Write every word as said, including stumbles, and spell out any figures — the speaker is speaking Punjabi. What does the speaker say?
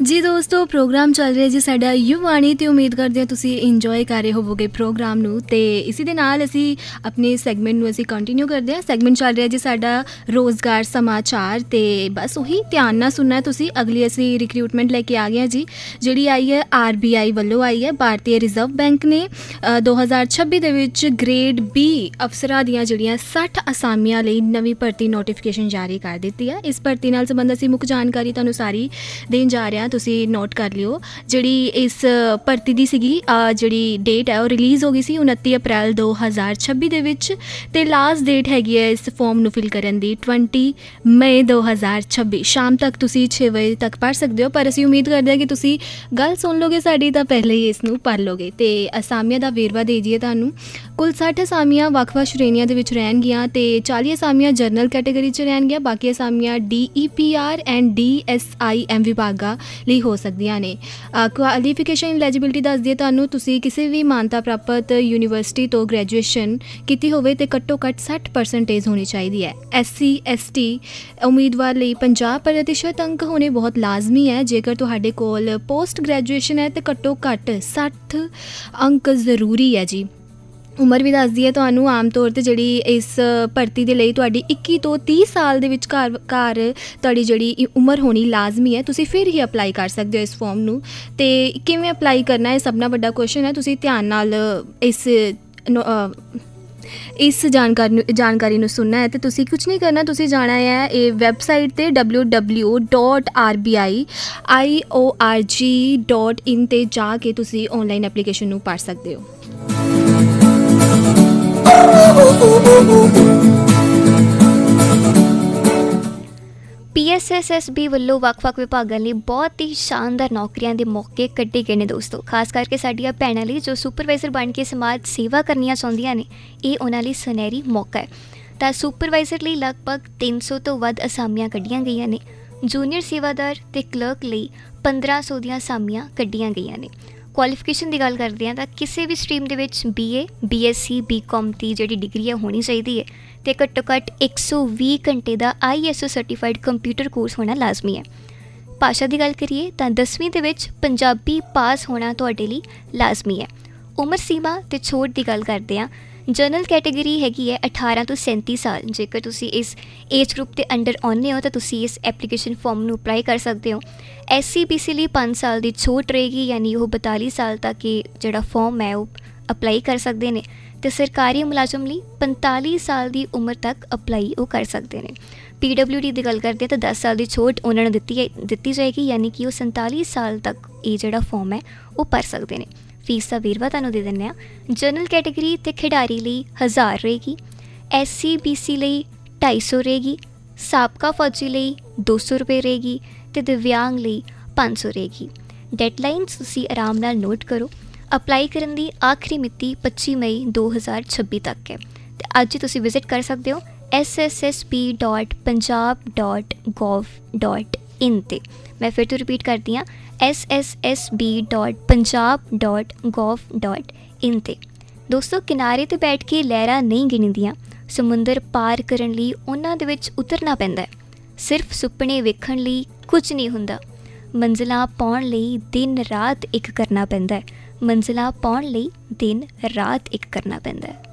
जी दोस्तों, प्रोग्राम चल ਰਿਹਾ जी ਸਾਡਾ ਯੁਵਾਣੀ ਤੇ ਉਮੀਦ ਕਰਦੇ ਹਾਂ ਤੁਸੀਂ ਇੰਜੋਏ ਕਰ ਰਹੇ ਹੋਵੋਗੇ ਪ੍ਰੋਗਰਾਮ ਨੂੰ। ਤੇ ਇਸੇ ਦੇ ਨਾਲ ਅਸੀਂ ਆਪਣੇ ਸੈਗਮੈਂਟ ਨੂੰ ਅਸੀਂ ਕੰਟੀਨਿਊ ਕਰਦੇ ਹਾਂ। ਸੈਗਮੈਂਟ ਚੱਲ ਰਿਹਾ ਜੀ ਸਾਡਾ ਰੋਜ਼ਗਾਰ ਸਮਾਚਾਰ, ਤੇ ਬਸ ਉਹੀ ਧਿਆਨ ਨਾਲ ਸੁਣਨਾ ਤੁਸੀਂ। ਅਗਲੀ ਅਸੀਂ ਰਿਕਰੂਟਮੈਂਟ ਲੈ ਕੇ ਆ ਗਏ ਹਾਂ ਜੀ, ਜਿਹੜੀ ਆਈ ਹੈ ਆਰ ਬੀ ਆਈ ਵੱਲੋਂ ਆਈ ਹੈ। ਭਾਰਤੀ ਰਿਜ਼ਰਵ ਬੈਂਕ ਨੇ ਦੋ ਹਜ਼ਾਰ ਛੱਬੀ ਦੇ ਵਿੱਚ ਗ੍ਰੇਡ ਬੀ ਅਫਸਰਾਂ ਦੀਆਂ ਜਿਹੜੀਆਂ ਸੱਠ ਅਸਾਮੀਆਂ ਲਈ ਨਵੀਂ ਭਰਤੀ ਨੋਟੀਫਿਕੇਸ਼ਨ ਜਾਰੀ ਕਰ ਦਿੱਤੀ ਹੈ। ਇਸ ਭਰਤੀ ਨਾਲ ਸੰਬੰਧ ਅਸੀਂ ਮੁੱਖ ਜਾਣਕਾਰੀ ਤੁਹਾਨੂੰ ਸਾਰੀ ਦੇਣ ਜਾ ਰਹੇ ਹਾਂ, ਤੁਸੀਂ ਨੋਟ ਕਰ ਲਿਓ। ਜਿਹੜੀ ਇਸ ਭਰਤੀ ਦੀ ਸੀਗੀ ਜਿਹੜੀ ਡੇਟ ਹੈ ਉਹ ਰਿਲੀਜ਼ ਹੋ ਗਈ ਸੀ ਉਨੱਤੀ ਅਪ੍ਰੈਲ ਦੋ ਹਜ਼ਾਰ ਛੱਬੀ ਦੇ ਵਿੱਚ, ਅਤੇ ਲਾਸਟ ਡੇਟ ਹੈਗੀ ਹੈ ਇਸ ਫੋਰਮ ਨੂੰ ਫਿਲ ਕਰਨ ਦੀ ਵੀਹ ਮਈ ਦੋ ਹਜ਼ਾਰ ਛੱਬੀ। ਸ਼ਾਮ ਤੱਕ ਤੁਸੀਂ ਛੇ ਵਜੇ ਤੱਕ ਪੜ੍ਹ ਸਕਦੇ ਹੋ, ਪਰ ਅਸੀਂ ਉਮੀਦ ਕਰਦੇ ਹਾਂ ਕਿ ਤੁਸੀਂ ਗੱਲ ਸੁਣ ਲਓਗੇ ਸਾਡੀ ਤਾਂ ਪਹਿਲੇ ਹੀ ਇਸ ਨੂੰ ਪੜ੍ਹ ਲਓਗੇ। ਅਤੇ ਅਸਾਮੀਆਂ ਦਾ ਵੇਰਵਾ ਦੇ ਦਈਏ ਤੁਹਾਨੂੰ। ਕੁੱਲ ਸੱਠ ਅਸਾਮੀਆਂ ਵੱਖ-ਵੱਖ ਸ਼੍ਰੇਣੀਆਂ ਦੇ ਵਿੱਚ ਰਹਿਣਗੀਆਂ, ਅਤੇ ਚਾਲੀ ਅਸਾਮੀਆਂ ਜਨਰਲ ਕੈਟੇਗਰੀ 'ਚ ਰਹਿਣਗੀਆਂ। ਬਾਕੀ ਅਸਾਮੀਆਂ D E P R and D S I am ਵਿਭਾਗਾਂ ਲਈ ਹੋ ਸਕਦੀਆਂ ਨੇ। ਕੁਆਲੀਫਿਕੇਸ਼ਨ ਐਲੀਜੀਬਿਲਿਟੀ ਦੱਸ ਦਈਏ ਤੁਹਾਨੂੰ, ਤੁਸੀਂ ਕਿਸੇ ਵੀ ਮਾਨਤਾ ਪ੍ਰਾਪਤ ਯੂਨੀਵਰਸਿਟੀ ਤੋਂ ਗ੍ਰੈਜੂਏਸ਼ਨ ਕੀਤੀ ਹੋਵੇ ਅਤੇ ਘੱਟੋ ਘੱਟ ਸੱਠ ਪਰਸੈਂਟੇਜ ਹੋਣੀ ਚਾਹੀਦੀ ਹੈ। ਐਸ ਸੀ ਐਸ ਟੀ ਉਮੀਦਵਾਰ ਲਈ ਪੰਜਾਹ ਪ੍ਰਤੀਸ਼ਤ ਅੰਕ ਹੋਣੇ ਬਹੁਤ ਲਾਜ਼ਮੀ ਹੈ। ਜੇਕਰ ਤੁਹਾਡੇ ਕੋਲ ਪੋਸਟ ਗ੍ਰੈਜੂਏਸ਼ਨ ਹੈ ਤਾਂ ਘੱਟੋ ਘੱਟ ਸੱਠ ਅੰਕ ਜ਼ਰੂਰੀ ਹੈ ਜੀ। ਉਮਰ ਵੀ ਦੱਸਦੀ ਹੈ ਤੁਹਾਨੂੰ। ਆਮ ਤੌਰ 'ਤੇ ਜਿਹੜੀ ਇਸ ਭਰਤੀ ਦੇ ਲਈ ਤੁਹਾਡੀ ਇੱਕੀ ਤੋਂ ਤੀਹ ਸਾਲ ਦੇ ਵਿਚਕਾਰ ਘਰ ਤੁਹਾਡੀ ਜਿਹੜੀ ਉਮਰ ਹੋਣੀ ਲਾਜ਼ਮੀ ਹੈ। ਤੁਸੀਂ ਫਿਰ ਹੀ ਅਪਲਾਈ ਕਰ ਸਕਦੇ ਹੋ ਇਸ ਫੋਰਮ ਨੂੰ। ਅਤੇ ਕਿਵੇਂ ਅਪਲਾਈ ਕਰਨਾ ਇਹ ਸਭ ਨਾਲ ਵੱਡਾ ਕੁਐਸਚਨ ਹੈ। ਤੁਸੀਂ ਧਿਆਨ ਨਾਲ ਇਸ ਇਸ ਜਾਣਕਾਰੀ ਨੂੰ ਜਾਣਕਾਰੀ ਨੂੰ ਸੁਣਨਾ ਹੈ। ਅਤੇ ਤੁਸੀਂ ਕੁਛ ਨਹੀਂ ਕਰਨਾ, ਤੁਸੀਂ ਜਾਣਾ ਹੈ ਇਹ ਵੈਬਸਾਈਟ 'ਤੇ W W dot R B I I O R ਜੀ ਡੋਟ ਇਨ 'ਤੇ ਜਾ ਕੇ ਤੁਸੀਂ ਔਨਲਾਈਨ ਐਪਲੀਕੇਸ਼ਨ ਨੂੰ ਪੜ੍ਹ ਸਕਦੇ ਹੋ। P S S S B ਵੱਲੋਂ ਵੱਖ-ਵੱਖ ਵਿਭਾਗਾਂ ਲਈ ਬਹੁਤ ਹੀ ਸ਼ਾਨਦਾਰ ਨੌਕਰੀਆਂ ਦੇ ਮੌਕੇ ਕੱਢੇ ਗਏ ਨੇ ਦੋਸਤੋ। ਖਾਸ ਕਰਕੇ ਸਾਡੀਆਂ ਭੈਣਾਂ ਲਈ ਜੋ ਸੁਪਰਵਾਈਜ਼ਰ ਬਣ ਕੇ ਸਮਾਜ ਸੇਵਾ ਕਰਨੀਆਂ ਚਾਹੁੰਦੀਆਂ ਨੇ, ਇਹ ਉਹਨਾਂ ਲਈ ਸੁਨਹਿਰੀ ਮੌਕਾ ਹੈ। ਤਾਂ ਸੁਪਰਵਾਈਜ਼ਰ ਲਈ ਲਗਭਗ ਤਿੰਨ ਸੌ ਤੋਂ ਵੱਧ ਅਸਾਮੀਆਂ ਕੱਢੀਆਂ ਗਈਆਂ ਨੇ। ਜੂਨੀਅਰ ਸੇਵਾਦਾਰ ਅਤੇ ਕਲਰਕ ਲਈ ਪੰਦਰਾਂ ਸੌ ਦੀਆਂ ਅਸਾਮੀਆਂ ਕੱਢੀਆਂ ਗਈਆਂ ਨੇ। ਕੁਆਲੀਫਿਕੇਸ਼ਨ ਦੀ ਗੱਲ ਕਰਦੇ ਹਾਂ ਤਾਂ ਕਿਸੇ ਵੀ ਸਟਰੀਮ ਦੇ ਵਿੱਚ B A B S C B com ਦੀ ਜਿਹੜੀ ਡਿਗਰੀ ਹੈ ਹੋਣੀ ਚਾਹੀਦੀ ਹੈ, ਅਤੇ ਘੱਟੋ ਘੱਟ ਇੱਕ ਸੌ ਵੀਹ ਘੰਟੇ ਦਾ I S O certified computer course ਹੋਣਾ ਲਾਜ਼ਮੀ ਹੈ। ਭਾਸ਼ਾ ਦੀ ਗੱਲ ਕਰੀਏ ਤਾਂ ਦਸਵੀਂ ਦੇ ਵਿੱਚ ਪੰਜਾਬੀ ਪਾਸ ਹੋਣਾ ਤੁਹਾਡੇ ਲਈ ਲਾਜ਼ਮੀ ਹੈ। ਉਮਰ ਸੀਮਾ ਅਤੇ ਛੋਟ ਦੀ ਗੱਲ ਕਰਦੇ ਹਾਂ, ਜਨਰਲ ਕੈਟੇਗਰੀ ਹੈਗੀ ਹੈ ਅਠਾਰਾਂ ਤੋਂ ਸੈਂਤੀ ਸਾਲ। ਜੇਕਰ ਤੁਸੀਂ ਇਸ ਏਜ ਗਰੁੱਪ ਦੇ ਅੰਡਰ ਆਉਂਦੇ ਹੋ ਤਾਂ ਤੁਸੀਂ ਇਸ ਐਪਲੀਕੇਸ਼ਨ ਫੋਰਮ ਨੂੰ ਅਪਲਾਈ ਕਰ ਸਕਦੇ ਹੋ। ਐਸ ਸੀ ਬੀ ਸੀ ਲਈ ਪੰਜ ਸਾਲ ਦੀ ਛੋਟ ਰਹੇਗੀ, ਯਾਨੀ ਉਹ ਬਤਾਲੀ ਸਾਲ ਤੱਕ ਇਹ ਜਿਹੜਾ ਫੋਰਮ ਹੈ ਉਹ ਅਪਲਾਈ ਕਰ ਸਕਦੇ ਨੇ। ਅਤੇ ਸਰਕਾਰੀ ਮੁਲਾਜ਼ਮ ਲਈ ਪੰਤਾਲੀ ਸਾਲ ਦੀ ਉਮਰ ਤੱਕ ਅਪਲਾਈ ਉਹ ਕਰ ਸਕਦੇ ਨੇ। ਪੀ ਡਬਲਿਊ ਡੀ ਦੀ ਗੱਲ ਕਰਦੇ ਤਾਂ ਦਸ ਸਾਲ ਦੀ ਛੋਟ ਉਹਨਾਂ ਨੂੰ ਦਿੱਤੀ ਹੈ ਦਿੱਤੀ ਜਾਏਗੀ, ਯਾਨੀ ਕਿ ਉਹ ਸੰਤਾਲੀ ਸਾਲ ਤੱਕ ਇਹ ਜਿਹੜਾ ਫੋਰਮ ਹੈ ਉਹ ਭਰ ਸਕਦੇ ਨੇ। ਫੀਸ ਦਾ ਵੇਰਵਾ ਤੁਹਾਨੂੰ ਦੇ ਦਿੰਦੇ ਹਾਂ। ਜਨਰਲ ਕੈਟੇਗਰੀ ਅਤੇ ਖਿਡਾਰੀ ਲਈ ਹਜ਼ਾਰ ਰਹੇਗੀ, ਐਸ ਸੀ ਬੀ ਸੀ ਲਈ ਢਾਈ ਸੌ ਰਹੇਗੀ, ਸਾਬਕਾ ਫੌਜੀ ਲਈ ਦੋ ਸੌ ਰੁਪਏ ਰਹੇਗੀ, ਅਤੇ ਦਿਵਿਆਂਗ ਲਈ ਪੰਜ ਸੌ ਰਹੇਗੀ। ਡੈਡਲਾਈਨਸ ਤੁਸੀਂ ਆਰਾਮ ਨਾਲ ਨੋਟ ਕਰੋ। ਅਪਲਾਈ ਕਰਨ ਦੀ ਆਖਰੀ ਮਿਤੀ ਪੱਚੀ ਮਈ ਦੋ ਹਜ਼ਾਰ ਛੱਬੀ ਤੱਕ ਹੈ, ਅਤੇ ਅੱਜ ਤੁਸੀਂ ਵਿਜ਼ਿਟ ਕਰ ਸਕਦੇ ਹੋ S S S P dot Punjab dot ਗੋਵ dot in 'ਤੇ। ਮੈਂ ਫਿਰ ਤੋਂ ਰਿਪੀਟ ਕਰਦੀ ਹਾਂ, S S S B dot Punjab dot ਗੋਵ dot in 'ਤੇ। ਦੋਸਤੋ, ਕਿਨਾਰੇ 'ਤੇ ਬੈਠ ਕੇ ਲਹਿਰਾਂ ਨਹੀਂ ਗਿਣਦੀਆਂ, ਸਮੁੰਦਰ ਪਾਰ ਕਰਨ ਲਈ ਉਹਨਾਂ ਦੇ ਵਿੱਚ ਉਤਰਨਾ ਪੈਂਦਾ ਹੈ। ਸਿਰਫ ਸੁਪਨੇ ਵੇਖਣ ਲਈ ਕੁਝ ਨਹੀਂ ਹੁੰਦਾ, ਮੰਜ਼ਿਲਾਂ ਪਾਉਣ ਲਈ ਦਿਨ ਰਾਤ ਇੱਕ ਕਰਨਾ ਪੈਂਦਾ ਹੈ। ਮੰਜ਼ਿਲਾਂ ਪਾਉਣ ਲਈ ਦਿਨ ਰਾਤ ਇੱਕ ਕਰਨਾ ਪੈਂਦਾ ਹੈ।